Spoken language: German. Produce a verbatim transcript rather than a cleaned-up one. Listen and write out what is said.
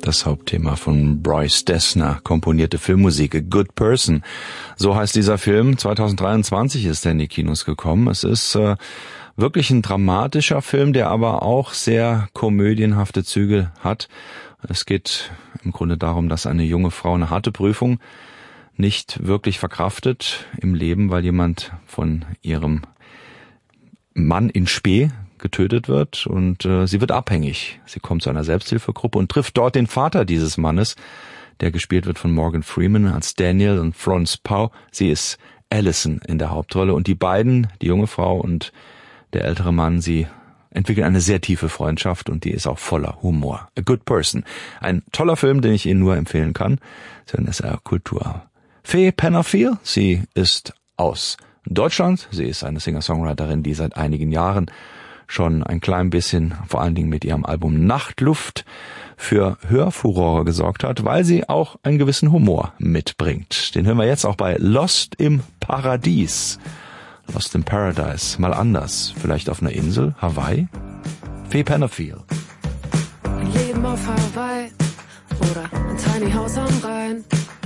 das Hauptthema von Bryce Dessner, komponierte Filmmusik, A Good Person. So heißt dieser Film. zwanzig dreiundzwanzig ist er in die Kinos gekommen. Es ist äh, wirklich ein dramatischer Film, der aber auch sehr komödienhafte Züge hat. Es geht im Grunde darum, dass eine junge Frau eine harte Prüfung nicht wirklich verkraftet im Leben, weil jemand von ihrem Mann in Spe getötet wird und äh, sie wird abhängig. Sie kommt zu einer Selbsthilfegruppe und trifft dort den Vater dieses Mannes, der gespielt wird von Morgan Freeman als Daniel und Florence Pugh. Sie ist Allison in der Hauptrolle und die beiden, die junge Frau und der ältere Mann, sie entwickeln eine sehr tiefe Freundschaft und die ist auch voller Humor. A Good Person. Ein toller Film, den ich Ihnen nur empfehlen kann. Sie hören S R Kultur. Faye Pennerfield, sie ist aus Deutschland. Sie ist eine Singer-Songwriterin, die seit einigen Jahren schon ein klein bisschen, vor allen Dingen mit ihrem Album Nachtluft, für Hörfurore gesorgt hat, weil sie auch einen gewissen Humor mitbringt. Den hören wir jetzt auch bei Lost im Paradies. Lost in Paradise, mal anders. Vielleicht auf einer Insel, Hawaii? Faye Pennerfield. Ein Leben auf Hawaii oder ein Tiny House am Rhein.